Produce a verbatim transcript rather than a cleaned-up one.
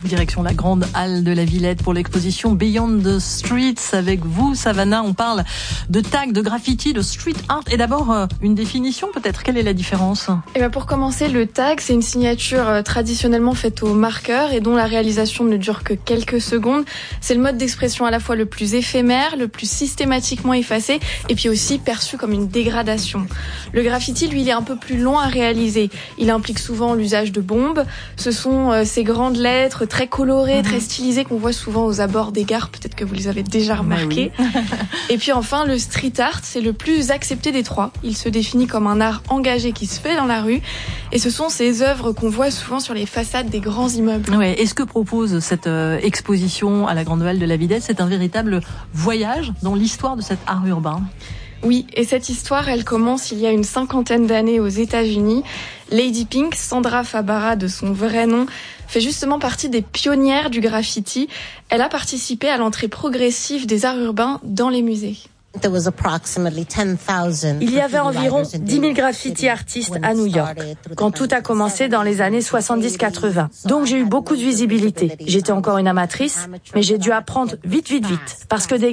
direction la grande halle de la Villette pour l'exposition Beyond the Streets. Avec vous, Savannah, on parle de tag, de graffiti, de street art. Et d'abord, euh, une définition peut-être. Quelle est la différence ? Eh bien, pour commencer, le tag, c'est une signature euh, traditionnellement faite au marqueur et dont la réalisation ne dure que quelques secondes. C'est le mode d'expression à la fois le plus éphémère, le plus systématiquement effacé et puis aussi perçu comme une dégradation. Le graffiti, lui, il est un peu plus long à réaliser. Il implique souvent l'usage de bombes. Ce sont euh, ces grandes lettres très colorées, mmh. très stylisées qu'on voit souvent aux abords des gares. Peut-être que vous les avez déjà remarquées. Oui. Et puis enfin, le street art, c'est le plus accepté des trois. Il se définit comme un art engagé qui se fait dans la rue. Et ce sont ces œuvres qu'on voit souvent sur les façades des grands immeubles. Ouais. Et ce que propose cette euh, exposition à la Grande Halle de la Villette, c'est un véritable voyage dans l'histoire de cet art urbain. Oui, et cette histoire, elle commence il y a une cinquantaine d'années aux États-Unis. Lady Pink, Sandra Fabara de son vrai nom, fait justement partie des pionnières du graffiti. Elle a participé à l'entrée progressive des arts urbains dans les musées. Il y avait environ dix mille graffiti artistes à New York, quand tout a commencé dans les années soixante-dix quatre-vingts. Donc j'ai eu beaucoup de visibilité. J'étais encore une amatrice, mais j'ai dû apprendre vite, vite, vite, parce que des